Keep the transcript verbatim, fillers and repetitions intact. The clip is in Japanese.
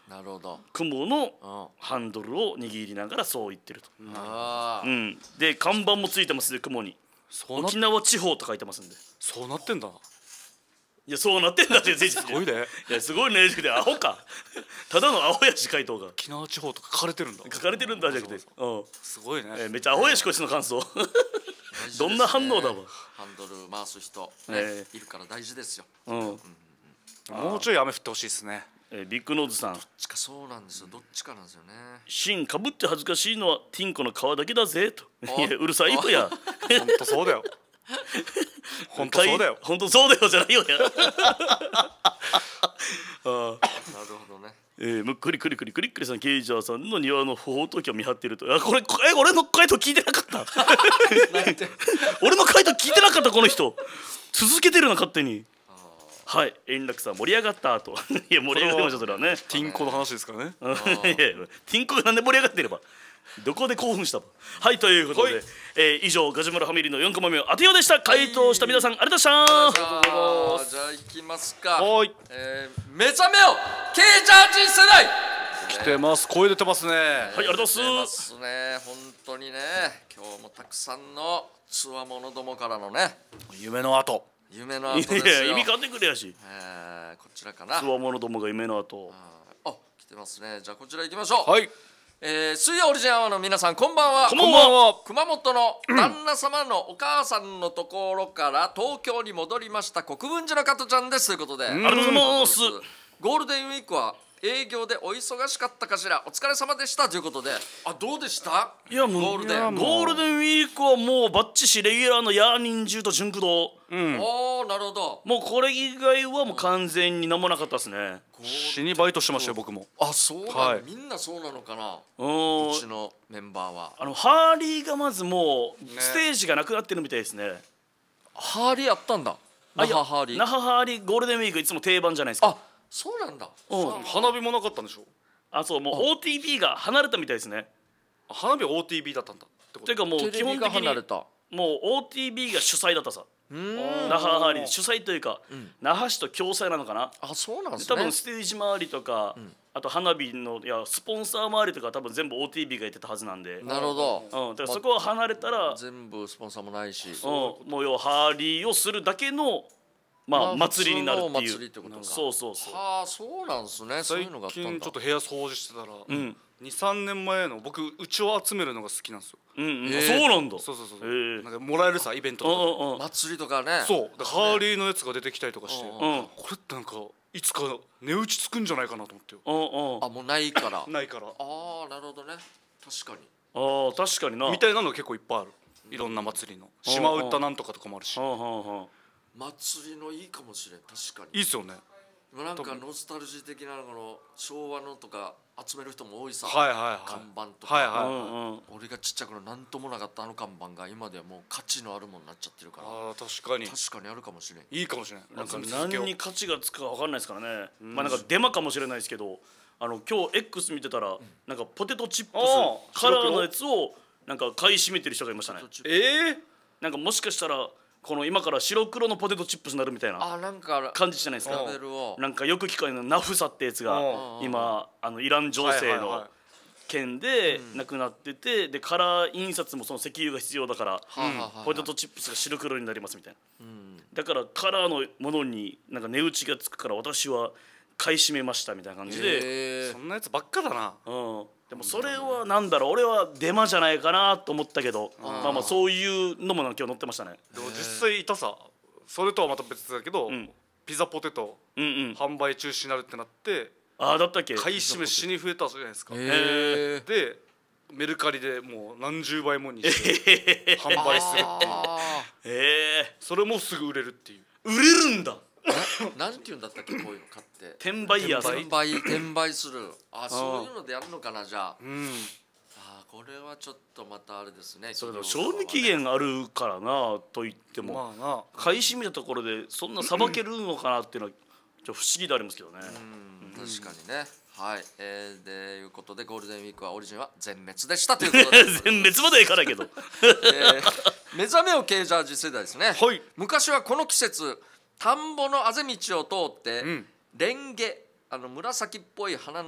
なるほど。 雲のハンドルを握りながらそう言ってると、 ああ、 うん、で看板もついてますね、雲に。 そうな沖縄地方と書いてますんで。 そうなってんだ。 いやそうなってんだってすすごいね。 いやすごいねでアホかただのアホやし回答が沖縄地方とか書かれてるんだ。 書かれてるんだじゃなくて、うん、 すごいね。 えーめっちゃアホやしこいつの感想どんな反応だわ。 ハンドル回す人、ねえいるから大事ですよ。 うん、 もうちょい雨降ってほしいですね。 えービッグノーズさん、 しかそうなんですよ。どっちかなんですよね。 芯かぶって恥ずかしいのはティンコの皮だけだぜと。 あいやうるさいよや本当そうだよ。本当そうだよ。 本当そうだよじゃないよやあー、 なるほどね。 えー、むっくりくりくりくりくりさん、ケイジャーさんの庭の不法投棄を見張っていると。あ、これえ俺の回答聞いてなかった俺の回答聞いてなかったこの人続けてるな勝手に。はい、円楽さん盛り上がったといや盛り上がってましたそれはねティンコの話ですからね。 いやいやティンコがなんで盛り上がってればどこで興奮したば。はいということで、 はい、 えー、以上ガジュマルファミリーのよんコマ目を当てようでした。回答した皆さん、ありがとうございました。 さあじゃあ行きますか。 はい、 えー、目覚めよケイジャージ世代来てます。声出てますね。 はい、ありがとうございま。 ますすね。本当にね、今日もたくさんのつわものどもからのね夢の後。 夢の後いですよ。 や意味変わってくれやし、 えー、こちらかな。 つわものどもが夢の後。 あ、来てますね。じゃあこちら行きましょう。 はい。 えー、水曜オリジンアワーの皆さん、こんばんは。 こんばんは。 熊本の旦那様のお母さんのところから東京に戻りました国分寺の加トちゃんですということで、ありがとうございますゴールデンウィークは営業でお忙しかったかしら。お疲れ様でしたということで、あ、どうでした？ いやもうゴールデン。 ゴールデンウィークはもうバッチシレギュラーのヤーニンジュと純駆動、 うん。 おー、なるほど。 もうこれ以外はもう完全に何もなかったですね。 死にバイトしてましたよ僕も。 あ、そうなの、 はいみんなそうなのかな。 うんうちのメンバーはあのハーリーがまずもうねステージがなくなってるみたいですね。 ハーリーやったんだ。 あ那いや覇ハーリー。 那覇ハーリーゴールデンウィークいつも定番じゃないですか。 あ、そうなんだ。 うん花火もなかったんでしょ。 あそうもう オーティービー が離れたみたいですね。 花火は オーティービー だったんだってこと。 というかもうテレビが基本的に離れた。 もう オーティービー が主催だったさ。 うーん。 那覇ハーリー主催というか、那覇市と共催なのかな。 あ、そうなんです多ね。 分ステージ周りとか、あと花火のいやスポンサー周りとか多分全部 オーティービー がやってたはずなんで、うん、 なるほど。 だからそこは離れたら、 全部スポンサーもないし。 うん、もう要はハーリーをするだけのまあまあ祭りになるっていう。 普通のお祭りってことかそうそうそう。 はあ、そうなんですね。そうい最うのがあったんだ。 近ちょっと部屋掃除してたら、 んにさんねんまえの僕うちを集めるのが好きなんですよ。 うんうん、 えーそうなんだ。 そうそうそうそう、 へえなんかもらえるさイベントとかで、 うんうんうん祭りとかね。 そうでハーリーのやつが出てきたりとかして、 うんうんこれってなんかいつか値打ちつくんじゃないかなと思ってよ。 うんうん。 あ、もうないから。 ないからああ、なるほどね。確かに。 ああ確かにな。 みたいなの結構いっぱいある。いろんな祭りの島唄なんとかとかもあるし、 はんはんはん。 祭りのいいかもしれん。確かに。 いいっすよね。 なんかノスタルジー的なこの昭和のとか集める人も多いさ。 はいはいはい看板とか。 はいはい、 うんうん。 俺がちっちゃい頃なんともなかったあの看板が今ではもう価値のあるものになっちゃってるから。 あー確かに確かにあるかもしれん。 いいかもしれない。 なんか続けよう何に価値がつくか分かんないですからね。まあなんかデマかもしれないですけど、あの今日 X 見てたらなんかポテトチップあースカラーのやつをなんか買い占めてる人がいましたね。 ええなんかもしかしたらこの今から白黒のポテトチップスになるみたいなあ、なんか感じじゃないですかラ。ベルを。 なんかよく聞かれるナフサってやつがうん今あのイラン情勢のはいはいはい件でなくなってて、でカラー印刷もその石油が必要だからはあはあはあポテトチップスが白黒になりますみたいな。 うん。 だからカラーのものになんか値打ちがつくから私は買い占めましたみたいな感じで、 えそんなやつばっかだな。 うん、でもそれはなんだろう俺はデマじゃないかなと思ったけど、まあまあそういうのもなんか今日載ってましたね。 でも実際いたさ、それとはまた別だけど、 んピザポテトうんうん。 販売中止になるってなってああだったっけ。 買い占め死に増えたじゃないですか。 ええ。 でメルカリでもう何十倍もにして販売するっていう、 あええそれもすぐ売れるっていう。 売れるんだ。 ーなんて言うんだったっけ、こういうの買って。 転売ヤーさん。 転売転売する。あ、そういうのでやるのかな、じゃあ。 うんあー、これはちょっとまたあれですね。 それでも企業側はね賞味期限あるからなと言っても、 まあな買い占めたところでそんなさばけるのかなっていうのはちょっと不思議でありますけどね。 うん、確かにね。はい、えー、でいうことでゴールデンウィークはオリジンは全滅でしたということで、 全滅まではいかないけど。 えー目覚めを系ジャージ世代ですね。 はい昔はこの季節田んぼのあぜ道を通って、 んレンゲあの紫っぽい花の